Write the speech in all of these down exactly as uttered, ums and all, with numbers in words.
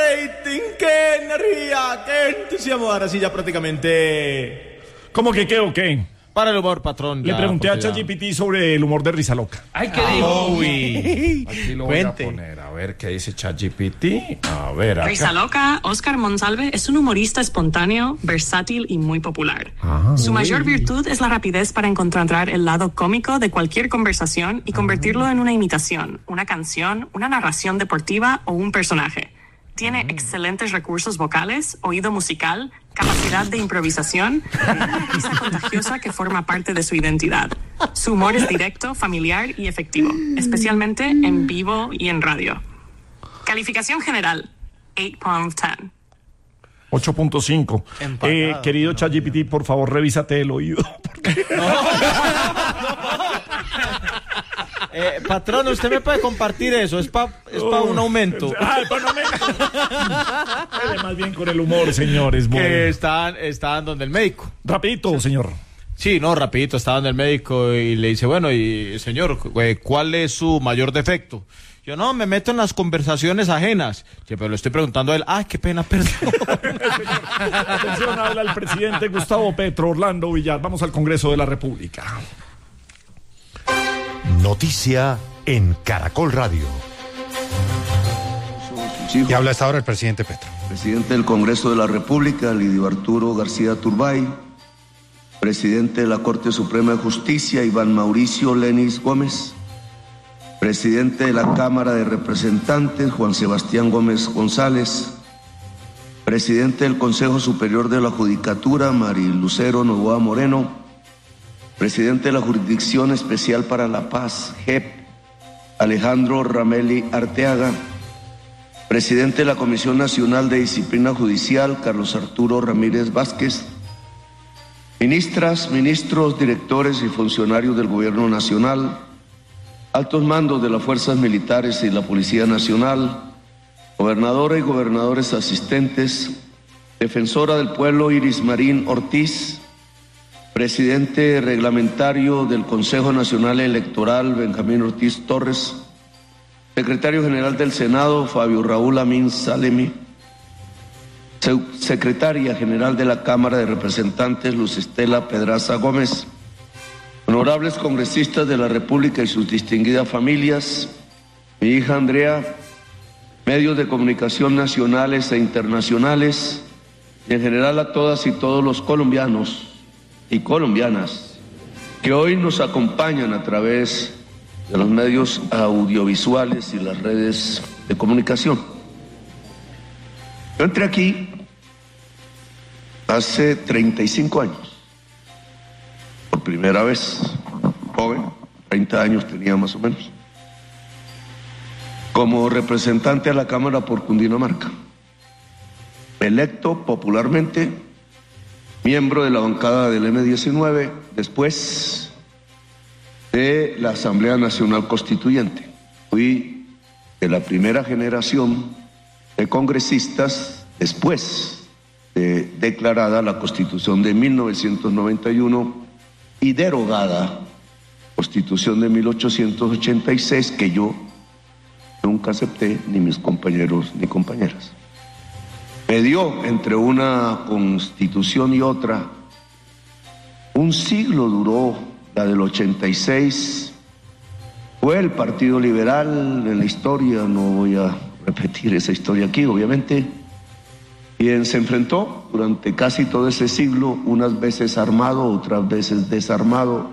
rating, qué energía, qué entusiasmo. Ahora sí ya prácticamente... ¿Cómo que qué o qué? Para el humor, patrón. Le ya, pregunté a ya. ChatGPT sobre el humor de Risa Loca. Ay, ¿qué dijo? Uy. Aquí lo Cuente. voy a poner, a ver qué dice ChatGPT. A ver, acá. Risa Loca, Oscar Monsalve es un humorista espontáneo, versátil y muy popular. Ah, Su uy. mayor virtud es la rapidez para encontrar el lado cómico de cualquier conversación y convertirlo en una imitación, una canción, una narración deportiva o un personaje. Tiene excelentes recursos vocales, oído musical, capacidad de improvisación y una risa contagiosa que forma parte de su identidad. Su humor es directo, familiar y efectivo, especialmente en vivo y en radio. Calificación general, ocho punto diez. ocho punto cinco. Eh, querido ChatGPT, por favor, revísate el oído. Porque... Eh, patrón, usted me puede compartir eso, es para es pa un aumento. Ah, para un aumento. Dele más bien con el humor, señores. Bueno. Que estaban, estaban donde el médico. Rapidito, señor. Sí, no, rapidito, estaba donde el médico y le dice, bueno, y señor, ¿cuál es su mayor defecto? Yo, no, me meto en las conversaciones ajenas. Sí, pero le estoy preguntando a él, ah, qué pena, perdón. Atención, habla el presidente Gustavo Petro, Orlando Villar. Vamos al Congreso de la República. Noticia en Caracol Radio. Y habla esta hora el presidente Petro. Presidente del Congreso de la República, Lidio Arturo García Turbay. Presidente de la Corte Suprema de Justicia, Iván Mauricio Lenis Gómez. Presidente de la Cámara de Representantes, Juan Sebastián Gómez González. Presidente del Consejo Superior de la Judicatura, Marilucero Novoa Moreno. Presidente de la Jurisdicción Especial para la Paz, J E P, Alejandro Rameli Arteaga. Presidente de la Comisión Nacional de Disciplina Judicial, Carlos Arturo Ramírez Vázquez. Ministras, ministros, directores y funcionarios del Gobierno Nacional, altos mandos de las Fuerzas Militares y la Policía Nacional, gobernadora y gobernadores asistentes, defensora del pueblo Iris Marín Ortiz, presidente reglamentario del Consejo Nacional Electoral Benjamín Ortiz Torres, secretario general del Senado Fabio Raúl Amin Salemi, secretaria general de la Cámara de Representantes Luz Estela Pedraza Gómez, honorables congresistas de la República y sus distinguidas familias, mi hija Andrea, medios de comunicación nacionales e internacionales, y en general a todas y todos los colombianos y colombianas que hoy nos acompañan a través de los medios audiovisuales y las redes de comunicación. Yo entré aquí hace treinta y cinco años, por primera vez, joven, treinta años tenía más o menos, como representante a la Cámara por Cundinamarca, electo popularmente, miembro de la bancada del eme diecinueve, después de la Asamblea Nacional Constituyente. Fui de la primera generación de congresistas después de declarada la Constitución de mil novecientos noventa y uno y derogada Constitución de mil ochocientos ochenta y seis, que yo nunca acepté, ni mis compañeros ni compañeras. Me dio entre una constitución y otra, un siglo duró la del ochenta y seis, fue el Partido Liberal en la historia, no voy a repetir esa historia aquí, obviamente, quien se enfrentó durante casi todo ese siglo, unas veces armado, otras veces desarmado,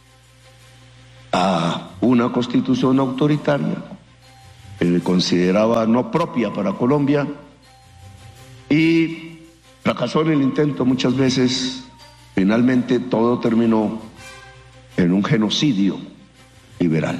a una constitución autoritaria que consideraba no propia para Colombia, y fracasó en el intento muchas veces. Finalmente todo terminó en un genocidio liberal,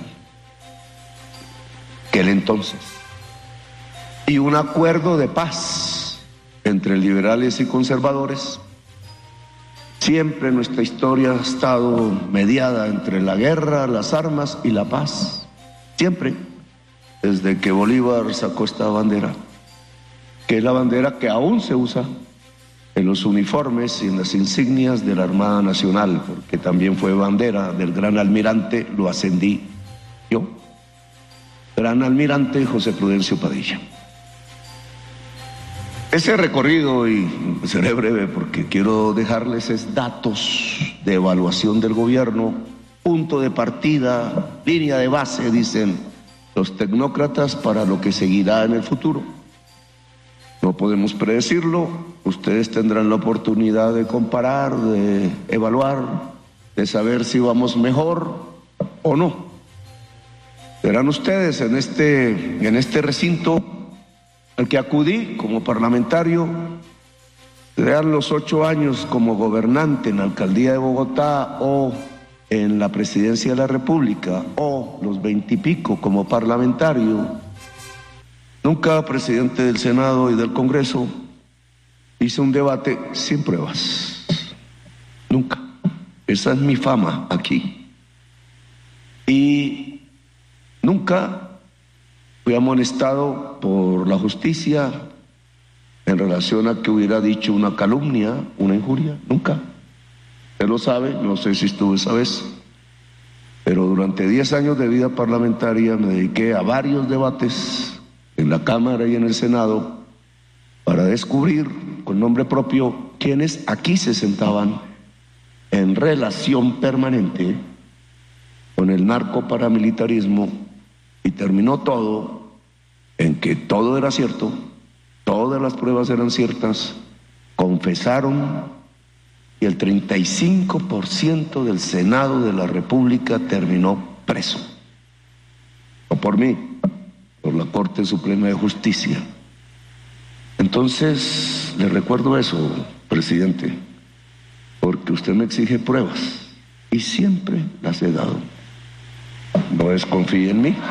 aquel entonces, y un acuerdo de paz entre liberales y conservadores. Siempre nuestra historia ha estado mediada entre la guerra, las armas y la paz, siempre, desde que Bolívar sacó esta bandera, que es la bandera que aún se usa en los uniformes y en las insignias de la Armada Nacional, porque también fue bandera del gran almirante, lo ascendí yo, gran almirante José Prudencio Padilla. Ese recorrido, y seré breve porque quiero dejarles es datos de evaluación del gobierno, punto de partida, línea de base, dicen los tecnócratas, para lo que seguirá en el futuro. No podemos predecirlo, ustedes tendrán la oportunidad de comparar, de evaluar, de saber si vamos mejor o no. Serán ustedes en este, en este recinto al que acudí como parlamentario, sean los ocho años como gobernante en la alcaldía de Bogotá o en la presidencia de la República, o los veintipico como parlamentario, nunca presidente del Senado y del Congreso, hice un debate sin pruebas. Nunca. Esa es mi fama aquí. Y nunca fui amonestado por la justicia en relación a que hubiera dicho una calumnia, una injuria. Nunca. Usted lo sabe, no sé si estuvo esa vez, pero durante diez años de vida parlamentaria me dediqué a varios debates en la Cámara y en el Senado para descubrir con nombre propio quienes aquí se sentaban en relación permanente con el narcoparamilitarismo, y terminó todo en que todo era cierto, todas las pruebas eran ciertas, confesaron, y el treinta y cinco por ciento del Senado de la República terminó preso. No por mí, por la Corte Suprema de Justicia. Entonces, le recuerdo eso, presidente, porque usted me exige pruebas y siempre las he dado. No desconfíe en mí.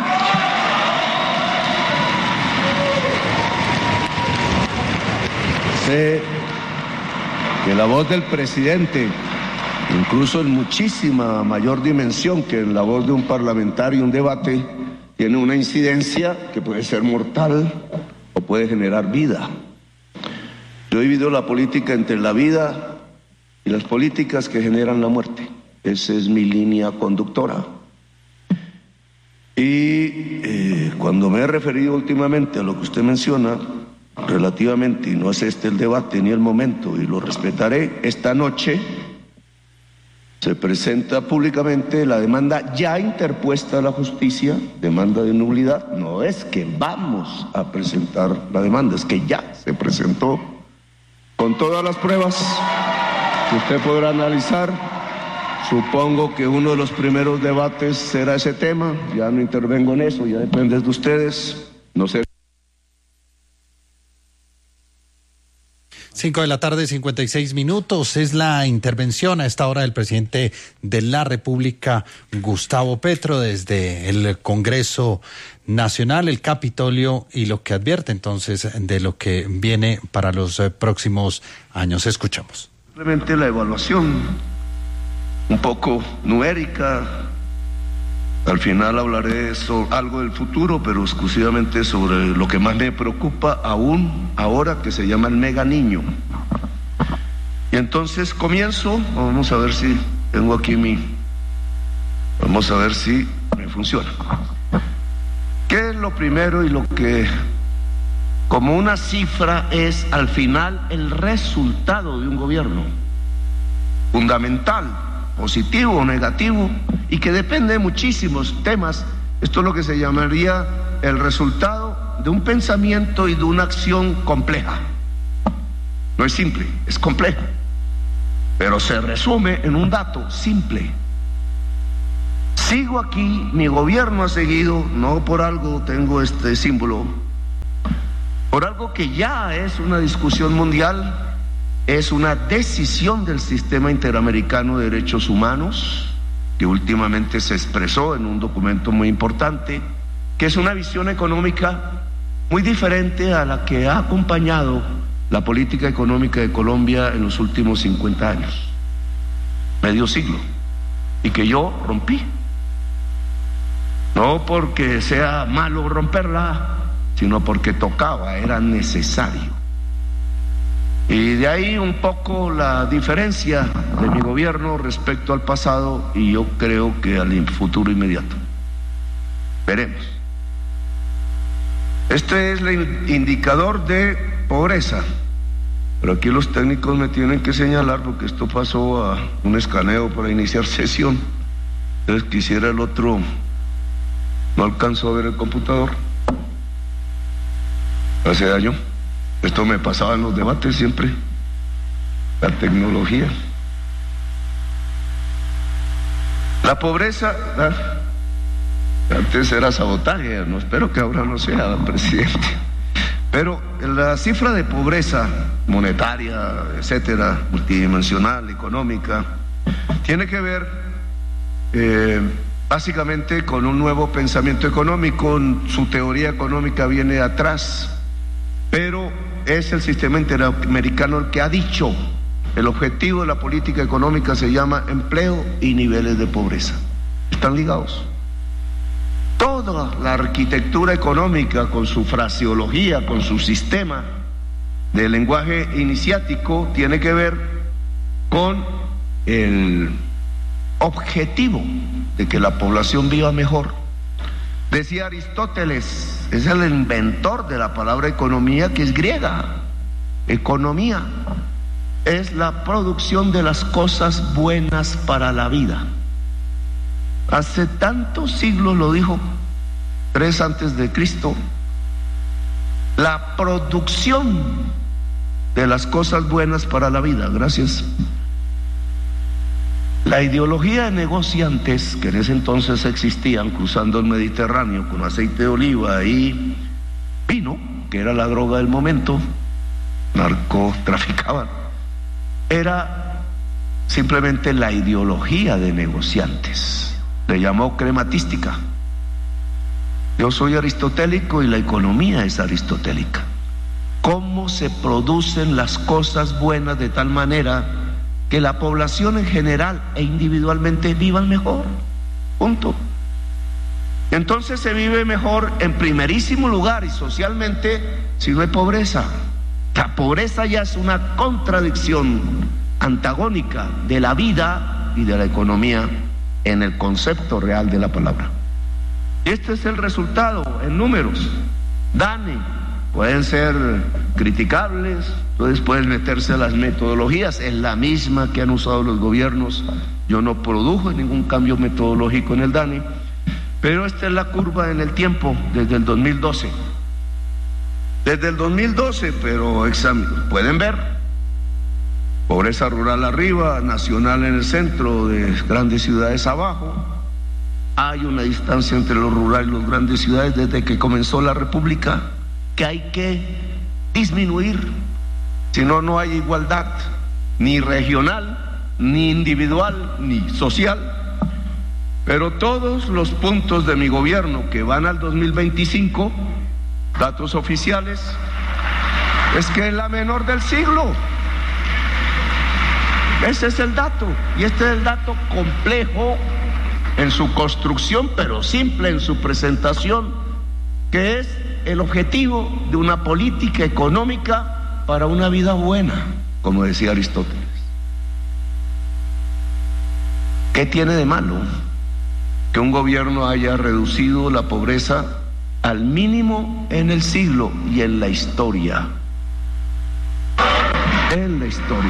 Sé que la voz del presidente, incluso en muchísima mayor dimensión que en la voz de un parlamentario, un debate, tiene una incidencia que puede ser mortal o puede generar vida. Yo he dividido la política entre la vida y las políticas que generan la muerte. Esa es mi línea conductora. Y eh, cuando me he referido últimamente a lo que usted menciona, relativamente, y no es este el debate ni el momento, y lo respetaré, esta noche se presenta públicamente la demanda ya interpuesta a la justicia, demanda de nulidad. No es que vamos a presentar la demanda, es que ya se presentó con todas las pruebas que usted podrá analizar. Supongo que uno de los primeros debates será ese tema, ya no intervengo en eso, ya depende de ustedes, no sé. Cinco de la tarde, cincuenta y seis minutos, es la intervención a esta hora del presidente de la República, Gustavo Petro, desde el Congreso Nacional, el Capitolio, y lo que advierte entonces de lo que viene para los próximos años. Escuchamos. Simplemente la evaluación un poco numérica. Al final hablaré sobre algo del futuro, pero exclusivamente sobre lo que más me preocupa aún ahora, que se llama el mega niño. Y entonces comienzo, vamos a ver si tengo aquí mi, vamos a ver si me funciona. ¿Qué es lo primero y lo que, como una cifra, es al final el resultado de un gobierno? Fundamental, positivo o negativo, y que depende de muchísimos temas. Esto es lo que se llamaría el resultado de un pensamiento y de una acción compleja. No es simple, es compleja, pero se resume en un dato simple. Sigo aquí, mi gobierno ha seguido, no por algo tengo este símbolo, por algo que ya es una discusión mundial. Es una decisión del Sistema Interamericano de Derechos Humanos, que últimamente se expresó en un documento muy importante, que es una visión económica muy diferente a la que ha acompañado la política económica de Colombia en los últimos cincuenta años, medio siglo, y que yo rompí. No porque sea malo romperla, sino porque tocaba, era necesario. Y de ahí un poco la diferencia de mi gobierno respecto al pasado, y yo creo que al futuro inmediato. Veremos. Este es el indicador de pobreza. Pero aquí los técnicos me tienen que señalar porque esto pasó a un escaneo para iniciar sesión. Entonces quisiera el otro, no alcanzo a ver el computador. Hace daño. Esto me pasaba en los debates siempre. La tecnología. La pobreza, ah, antes era sabotaje, no espero que ahora no sea, presidente. Pero la cifra de pobreza monetaria, etcétera, multidimensional, económica, tiene que ver eh, básicamente con un nuevo pensamiento económico. Su teoría económica viene atrás, pero es el sistema interamericano el que ha dicho: el objetivo de la política económica se llama empleo y niveles de pobreza. Están ligados. Toda la arquitectura económica, con su fraseología, con su sistema de lenguaje iniciático, tiene que ver con el objetivo de que la población viva mejor. Decía Aristóteles, es el inventor de la palabra economía, que es griega. Economía es la producción de las cosas buenas para la vida. Hace tantos siglos lo dijo, tres antes de Cristo. La producción de las cosas buenas para la vida. Gracias. La ideología de negociantes que en ese entonces existían cruzando el Mediterráneo con aceite de oliva y vino, que era la droga del momento, narcotraficaban, era simplemente la ideología de negociantes. Le llamó crematística. Yo soy aristotélico y la economía es aristotélica. ¿Cómo se producen las cosas buenas de tal manera que la población en general e individualmente vivan mejor? Punto. Entonces se vive mejor en primerísimo lugar y socialmente si no hay pobreza. La pobreza ya es una contradicción antagónica de la vida y de la economía en el concepto real de la palabra. Este es el resultado en números. DANE, pueden ser criticables, entonces pueden meterse a las metodologías, es la misma que han usado los gobiernos. Yo no produjo ningún cambio metodológico en el DANE, pero esta es la curva en el tiempo desde el dos mil doce. Desde el dos mil doce, pero examen, pueden ver. Pobreza rural arriba, nacional en el centro, de grandes ciudades abajo. Hay una distancia entre lo rural y las grandes ciudades desde que comenzó la República que hay que disminuir, si no, no hay igualdad, ni regional, ni individual, ni social. Pero todos los puntos de mi gobierno que van al dos mil veinticinco, datos oficiales, es que es la menor del siglo. Ese es el dato, y este es el dato complejo en su construcción, pero simple en su presentación, que es el objetivo de una política económica para una vida buena, como decía Aristóteles. ¿Qué tiene de malo que un gobierno haya reducido la pobreza al mínimo en el siglo y en la historia? En la historia.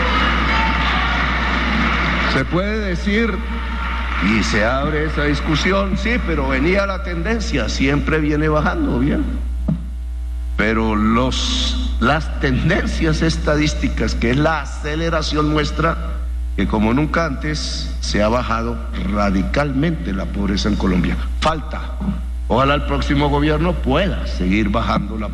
Se puede decir, y se abre esa discusión, sí, pero venía la tendencia, siempre viene bajando, bien. Pero los, las tendencias estadísticas, que es la aceleración, muestra que como nunca antes se ha bajado radicalmente la pobreza en Colombia. Falta, ojalá el próximo gobierno pueda seguir bajando la pobreza.